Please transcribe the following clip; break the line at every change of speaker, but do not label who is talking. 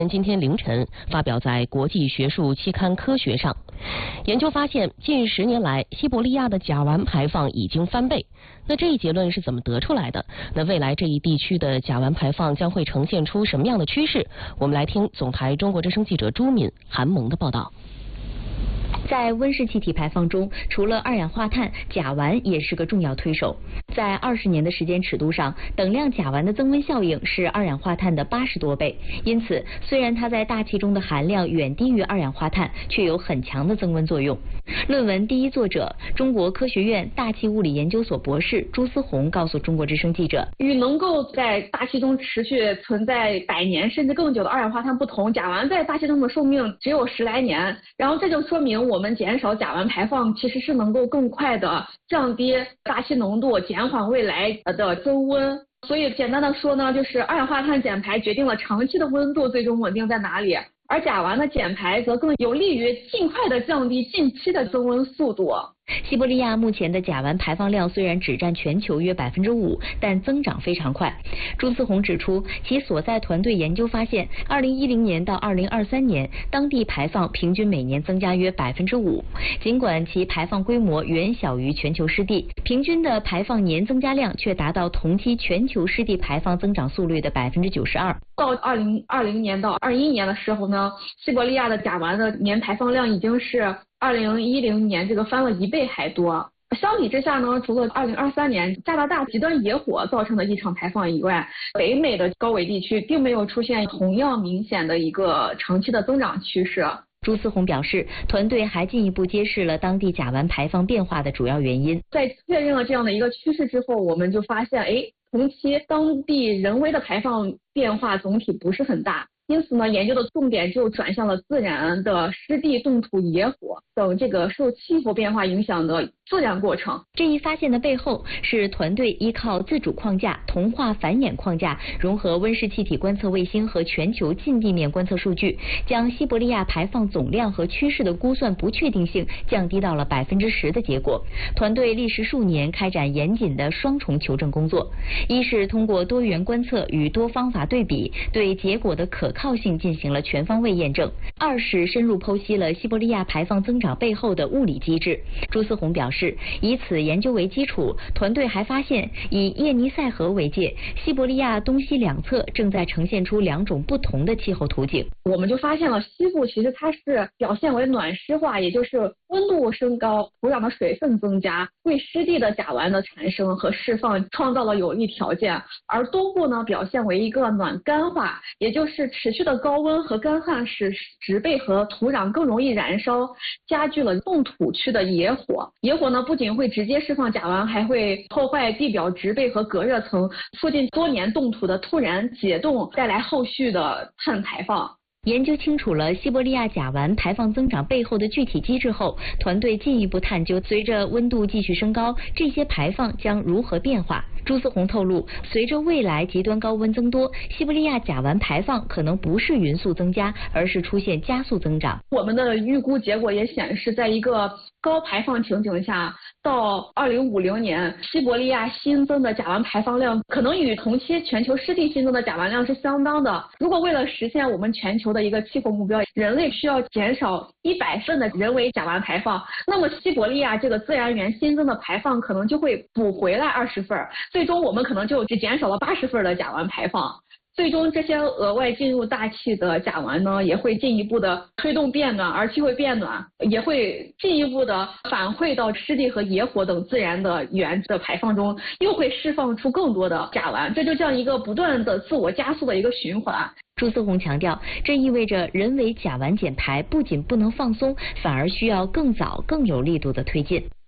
今天凌晨发表在国际学术期刊《科学》上。研究发现，近10年来，西伯利亚的甲烷排放已经翻倍。那这一结论是怎么得出来的？那未来这一地区的甲烷排放将会呈现出什么样的趋势？我们来听总台中国之声记者朱敏、韩萌的报道。
在温室气体排放中，除了二氧化碳，甲烷也是个重要推手。在20年的时间尺度上，等量甲烷的增温效应是二氧化碳的80多倍。因此，虽然它在大气中的含量远低于二氧化碳，却有很强的增温作用。论文第一作者，中国科学院大气物理研究所博士朱思宏告诉中国之声记者，
与能够在大气中持续存在100年甚至更久的二氧化碳不同，甲烷在大气中的寿命只有10来年。然后这就说明我们减少甲烷排放其实是能够更快的降低大气浓度，减缓未来的增温。所以简单的说呢，就是二氧化碳减排决定了长期的温度最终稳定在哪里，而甲烷的减排则更有利于尽快的降低近期的增温速度。
西伯利亚目前的甲烷排放量虽然只占全球约5%，但增长非常快。朱思宏指出，其所在团队研究发现，2010年到2023年，当地排放平均每年增加约5%。尽管其排放规模远小于全球湿地，平均的排放年增加量却达到同期全球湿地排放增长速率的92%。
到2020年到21年的时候呢，西伯利亚的甲烷的年排放量已经是2010年这个翻了1倍还多。相比之下呢，除了2023年加拿大极端野火造成的异常排放以外，北美的高纬地区并没有出现同样明显的一个长期的增长趋势。
朱思宏表示，团队还进一步揭示了当地甲烷排放变化的主要原因。
在确认了这样的一个趋势之后，我们就发现，同期当地人为的排放变化总体不是很大。因此呢，研究的重点就转向了自然的湿地冻土野火等这个受气候变化影响的自然过程。
这一发现的背后是团队依靠自主框架、同化繁衍框架，融合温室气体观测卫星和全球近地面观测数据，将西伯利亚排放总量和趋势的估算不确定性降低到了10%的结果。团队历时数年开展严谨的双重求证工作，一是通过多元观测与多方法对比，对结果的可靠性进行了全方位验证；二是深入剖析了西伯利亚排放增长背后的物理机制。朱思宏表示，以此研究为基础，团队还发现，以叶尼塞河为界，西伯利亚东西两侧正在呈现出2种不同的气候图景。
我们就发现了西部其实它是表现为暖湿化，也就是温度升高，土壤的水分增加，为湿地的甲烷的产生和释放创造了有利条件；而东部呢，表现为一个暖干化，也就是持续的高温和干旱使植被和土壤更容易燃烧，加剧了冻土区的野火。野火呢，不仅会直接释放甲烷，还会破坏地表植被和隔热层，促进多年冻土的突然解冻，带来后续的碳排放。
研究清楚了西伯利亚甲烷排放增长背后的具体机制后，团队进一步探究，随着温度继续升高，这些排放将如何变化。朱思宏透露，随着未来极端高温增多，西伯利亚甲烷排放可能不是匀速增加，而是出现加速增长。
我们的预估结果也显示，在一个高排放情景下，到2050年，西伯利亚新增的甲烷排放量可能与同期全球湿地新增的甲烷量是相当的。如果为了实现我们全球的一个气候目标，人类需要减少100份的人为甲烷排放，那么西伯利亚这个自然源新增的排放可能就会补回来20份，最终我们可能就只减少了80份的甲烷排放。最终这些额外进入大气的甲烷呢，也会进一步的推动变暖，而气会变暖也会进一步的反馈到湿地和野火等自然的源的排放中，又会释放出更多的甲烷，这就像一个不断的自我加速的一个循环。
朱思宏强调，这意味着人为甲烷减排不仅不能放松，反而需要更早更有力度的推进。